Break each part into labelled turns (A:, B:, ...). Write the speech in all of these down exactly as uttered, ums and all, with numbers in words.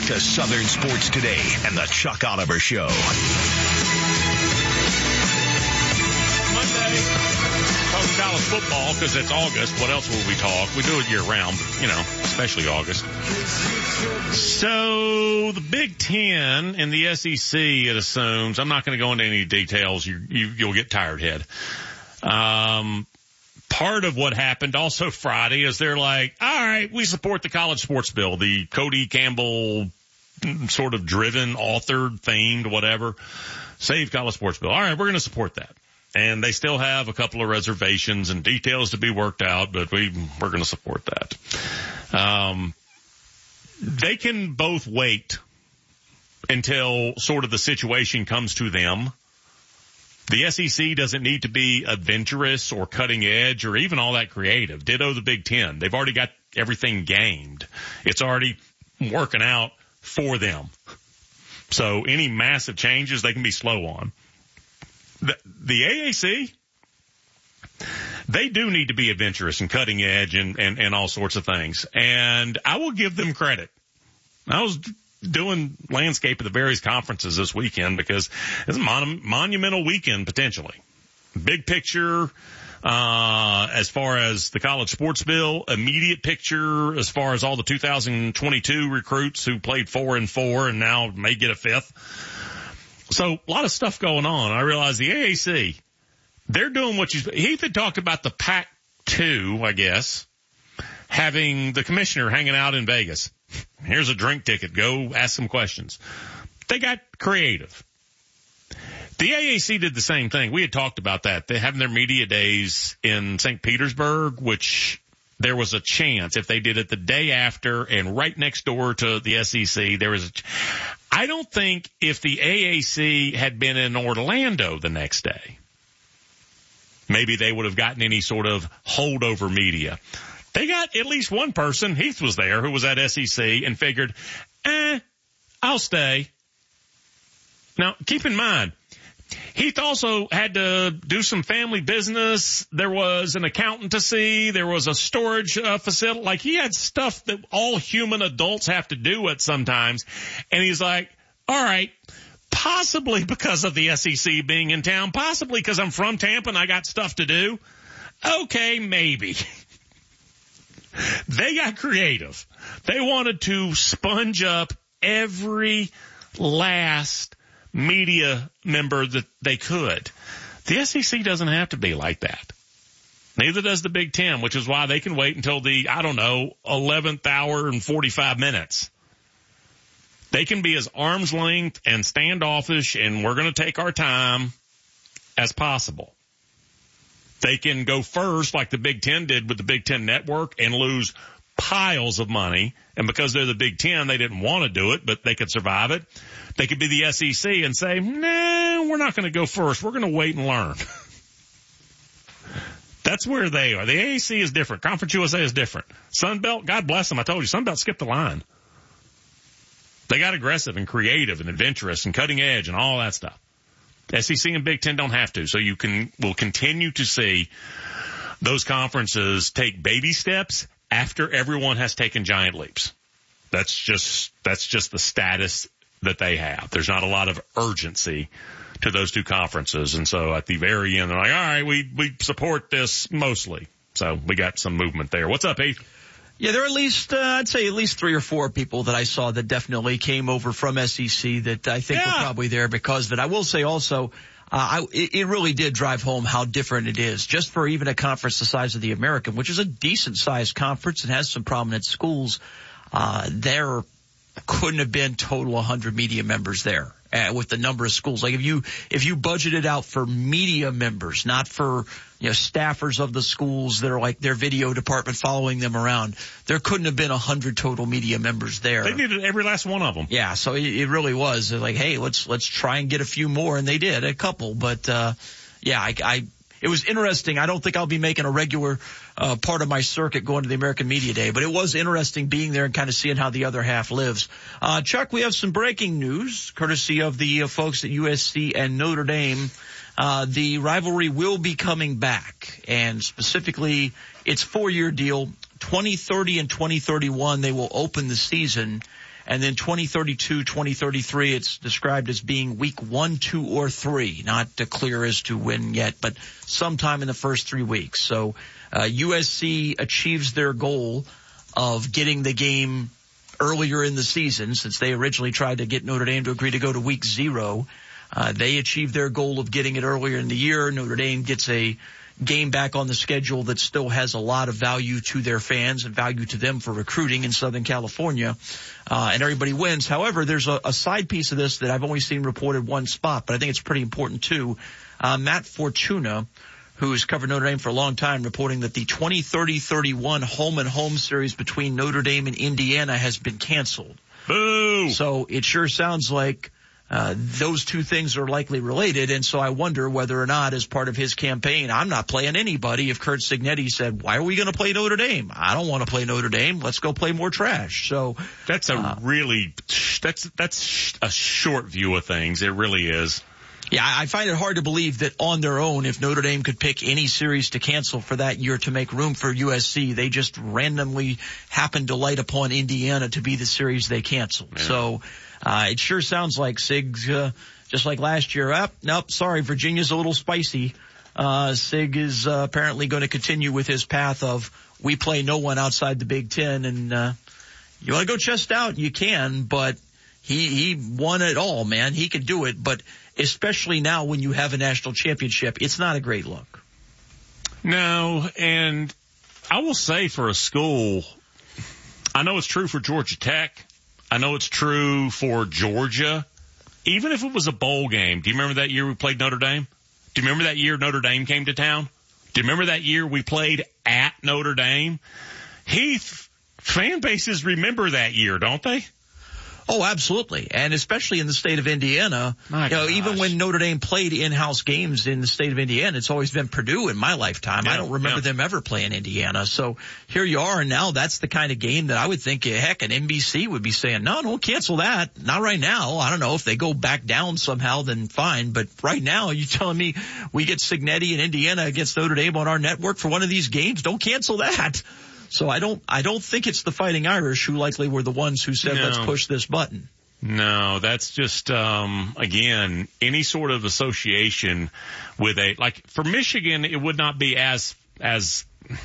A: to Southern Sports Today and the Chuck Oliver Show.
B: Monday, talking college football because it's August. What else will we talk? We do it year round, you know, especially August. So the Big Ten and the S E C, it assumes, I'm not going to go into any details. You, you, you'll get tired head. Um, part of what happened also Friday is they're like, all right, we support the college sports bill, the Cody Campbell sort of driven, authored, themed, whatever, save college sports bill. All right, we're going to support that. And they still have a couple of reservations and details to be worked out, but we, we're going to support that. Um, they can both wait until sort of the situation comes to them. The S E C doesn't need to be adventurous or cutting edge or even all that creative. Ditto the Big Ten. They've already got everything gamed. It's already working out for them. So any massive changes they can be slow on. The, the A A C, they do need to be adventurous and cutting edge and, and, and all sorts of things. And I will give them credit. I was doing landscape at the various conferences this weekend because it's a mon- monumental weekend potentially. Big picture, uh, as far as the college sports bill, immediate picture as far as all the two thousand twenty-two recruits who played four and four and now may get a fifth. So a lot of stuff going on. I realize the A A C, they're doing what you, Heath had talked about the Pac two, I guess, having the commissioner hanging out in Vegas. Here's a drink ticket. Go ask some questions. They got creative. The A A C did the same thing. We had talked about that. They're having their media days in Saint Petersburg, which there was a chance if they did it the day after and right next door to the S E C, there was a ch- I don't think if the A A C had been in Orlando the next day, maybe they would have gotten any sort of holdover media. They got at least one person, Heath was there, who was at S E C and figured, eh, I'll stay. Now, keep in mind, Heath also had to do some family business. There was an accountant to see. There was a storage uh, facility. Like, he had stuff that all human adults have to do at sometimes. And he's like, all right, possibly because of the S E C being in town, possibly because I'm from Tampa and I got stuff to do. Okay, maybe. They got creative. They wanted to sponge up every last media member that they could. The S E C doesn't have to be like that. Neither does the Big Ten, which is why they can wait until the, I don't know, eleventh hour and forty-five minutes. They can be as arm's length and standoffish and we're going to take our time as possible. They can go first like the Big Ten did with the Big Ten Network and lose piles of money. And because they're the Big Ten, they didn't want to do it, but they could survive it. They could be the S E C and say, nah, we're not going to go first. We're going to wait and learn. That's where they are. The A A C is different. Conference U S A is different. Sunbelt, God bless them. I told you, Sunbelt skipped the line. They got aggressive and creative and adventurous and cutting edge and all that stuff. S E C and Big Ten don't have to. So you can, will continue to see those conferences take baby steps after everyone has taken giant leaps. That's just, that's just the status that they have. There's not a lot of urgency to those two conferences. And so at the very end, they're like, all right, we, we support this mostly. So we got some movement there. What's up, Heath?
C: Yeah, there are at least, uh, I'd say at least three or four people that I saw that definitely came over from S E C that I think yeah. were probably there because of it. I will say also, uh, I, it, it really did drive home how different it is just for even a conference the size of the American, which is a decent sized conference and has some prominent schools. Uh, there couldn't have been total one hundred media members there. Uh, with the number of schools. Like if you, if you budgeted out for media members, not for, you know, staffers of the schools that are like their video department following them around, there couldn't have been a hundred total media members there.
B: They needed every last one of them.
C: Yeah. So it, it really was like, hey, let's, let's try and get a few more. And they did, a couple, but, uh, yeah, I, I, it was interesting. I don't think I'll be making a regular uh, part of my circuit going to the American Media Day, but it was interesting being there and kind of seeing how the other half lives. Uh, Chuck, we have some breaking news courtesy of the uh, folks at U S C and Notre Dame. Uh, the rivalry will be coming back, and specifically its four-year deal, twenty thirty and twenty thirty-one, they will open the season. And then twenty thirty-two, twenty thirty-three, it's described as being week one, two, or three. Not uh, clear as to when yet, but sometime in the first three weeks. So uh, U S C achieves their goal of getting the game earlier in the season, since they originally tried to get Notre Dame to agree to go to week zero. Uh, they achieved their goal of getting it earlier in the year. Notre Dame gets a game back on the schedule that still has a lot of value to their fans and value to them for recruiting in Southern California, uh, and everybody wins. However, there's a, a side piece of this that I've only seen reported one spot, but I think it's pretty important too. Uh, Matt Fortuna, who's covered Notre Dame for a long time, reporting that the twenty thirty thirty-one home and home series between Notre Dame and Indiana has been canceled.
B: Boo!
C: So it sure sounds like Uh, those two things are likely related, and so I wonder whether or not, as part of his campaign, I'm not playing anybody. If Curt Cignetti said, why are we going to play Notre Dame? I don't want to play Notre Dame. Let's go play more trash. So
B: that's a
C: uh,
B: really, that's, that's a short view of things. It really is.
C: Yeah, I find it hard to believe that on their own, if Notre Dame could pick any series to cancel for that year to make room for U S C, they just randomly happened to light upon Indiana to be the series they canceled. Yeah. So uh, it sure sounds like Sig's, uh, just like last year, up, oh, nope, sorry, Virginia's a little spicy. Uh, Sig is uh, apparently going to continue with his path of we play no one outside the Big Ten, and uh, you want to go chest out, you can, but he, he won it all, man. He could do it, but especially now when you have a national championship, it's not a great look.
B: No, and I will say for a school, I know it's true for Georgia Tech. I know it's true for Georgia. Even if it was a bowl game, do you remember that year we played Notre Dame? Do you remember that year Notre Dame came to town? Do you remember that year we played at Notre Dame? Heath, fan bases remember that year, don't they?
C: Oh, absolutely. And especially in the state of Indiana,
B: my
C: you know,
B: gosh.
C: even when Notre Dame played in-house games in the state of Indiana, it's always been Purdue in my lifetime.
B: Yeah,
C: I don't remember
B: yeah.
C: them ever playing Indiana. So here you are, and now that's the kind of game that I would think, heck, an N B C would be saying, no, don't cancel that. Not right now. I don't know if they go back down somehow, then fine. But right now, you're telling me we get Cignetti and Indiana against Notre Dame on our network for one of these games? Don't cancel that. So I don't, I don't think it's the Fighting Irish who likely were the ones who said, no. let's push this button.
B: No, that's just, um, again, any sort of association with a, like for Michigan, it would not be as, as,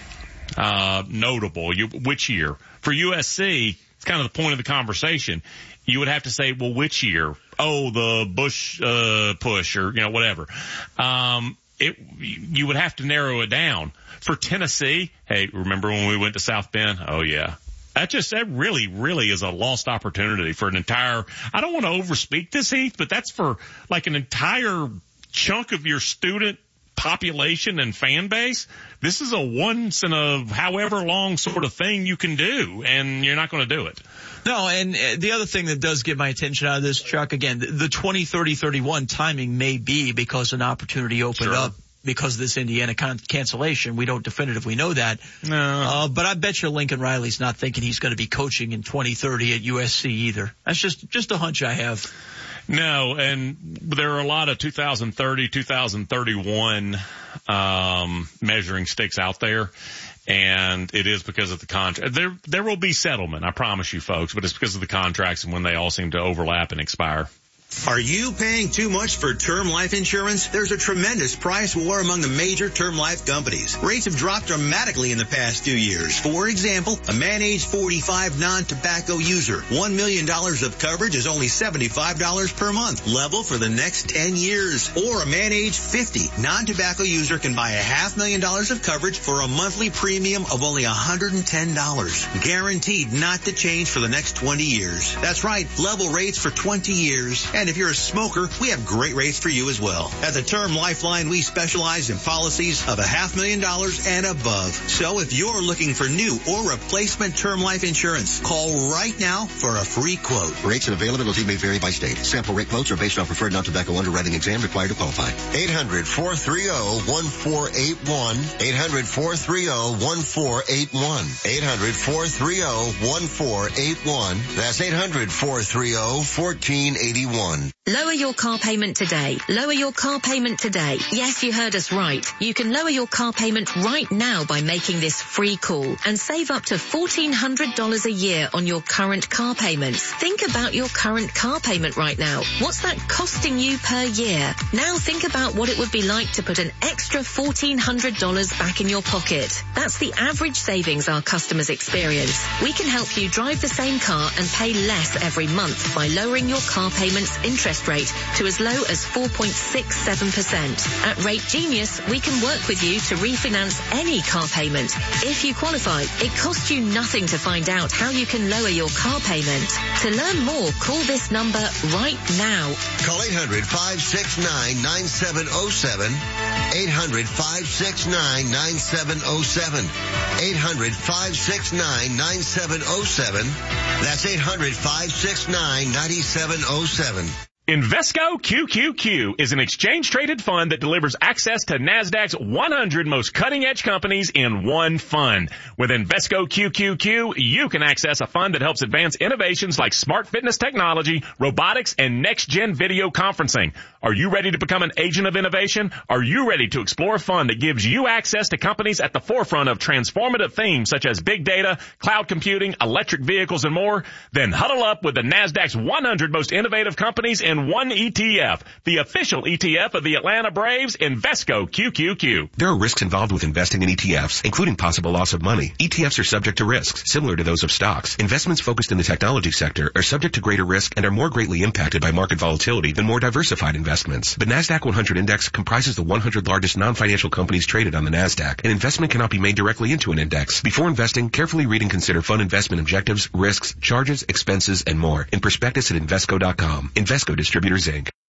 B: uh, notable. You, which year? For U S C, it's kind of the point of the conversation. You would have to say, well, which year? Oh, the Bush, uh, push or, you know, whatever. Um, it, you would have to narrow it down. For Tennessee, hey, remember when we went to South Bend? Oh, yeah. That just, that really, really is a lost opportunity for an entire, I don't want to overspeak this, Heath, but that's for like an entire chunk of your student population and fan base. This is a once in a however long sort of thing you can do, and you're not going to do it.
C: No, and the other thing that does get my attention out of this, Chuck, again, the twenty thirty thirty-one timing may be because an opportunity opened
B: Sure.
C: up. Because of this Indiana con- cancellation, we don't definitively know that.
B: No.
C: Uh, but I bet you Lincoln Riley's not thinking he's going to be coaching in twenty thirty at U S C either. That's just, just a hunch I have.
B: No, and there are a lot of two thousand thirty, two thousand thirty-one, um, measuring sticks out there. And it is because of the contract. There, there will be settlement, I promise you folks, but it's because of the contracts and when they all seem to overlap and expire.
D: Are you paying too much for term life insurance? There's a tremendous price war among the major term life companies. Rates have dropped dramatically in the past two years. For example, a man age forty-five non-tobacco user, one million dollars of coverage is only seventy-five dollars per month, level for the next ten years. Or a man age fifty non-tobacco user can buy a half million dollars of coverage for a monthly premium of only one hundred ten dollars. Guaranteed not to change for the next twenty years. That's right, level rates for twenty years. And if you're a smoker, we have great rates for you as well. At the Term Lifeline, we specialize in policies of a half million dollars and above. So if you're looking for new or replacement term life insurance, call right now for a free quote.
E: Rates and availability may vary by state. Sample rate quotes are based on preferred non-tobacco underwriting exam required to qualify. eight hundred, four three zero, one four eight one. eight hundred, four three zero, one four eight one. eight hundred, four three zero, one four eight one. That's eight hundred, four three zero, one four eight one.
F: Lower your car payment today. Lower your car payment today. Yes, you heard us right. You can lower your car payment right now by making this free call and save up to fourteen hundred dollars a year on your current car payments. Think about your current car payment right now. What's that costing you per year? Now think about what it would be like to put an extra fourteen hundred dollars back in your pocket. That's the average savings our customers experience. We can help you drive the same car and pay less every month by lowering your car payment's interest rate to as low as four point six seven percent. At Rate Genius, we can work with you to refinance any car payment. If you qualify, it costs you nothing to find out how you can lower your car payment. To learn more, call this number right now.
E: Call eight hundred, five six nine, nine seven zero seven. eight hundred, five six nine, nine seven zero seven. eight hundred, five six nine, nine seven zero seven. That's eight hundred, five six nine, nine seven zero seven.
G: Invesco Q Q Q is an exchange-traded fund that delivers access to NASDAQ's one hundred most cutting-edge companies in one fund. With Invesco Q Q Q, you can access a fund that helps advance innovations like smart fitness technology, robotics, and next-gen video conferencing. Are you ready to become an agent of innovation? Are you ready to explore a fund that gives you access to companies at the forefront of transformative themes such as big data, cloud computing, electric vehicles, and more? Then huddle up with the NASDAQ's one hundred most innovative companies in one E T F, the official E T F of the Atlanta Braves, Invesco Q Q Q.
H: There are risks involved with investing in E T Fs, including possible loss of money. E T Fs are subject to risks, similar to those of stocks. Investments focused in the technology sector are subject to greater risk and are more greatly impacted by market volatility than more diversified investments. The NASDAQ one hundred Index comprises the one hundred largest non-financial companies traded on the NASDAQ. An investment cannot be made directly into an index. Before investing, carefully read and consider fund investment objectives, risks, charges, expenses, and more in prospectus at Invesco dot com. Invesco Distributors, Incorporated.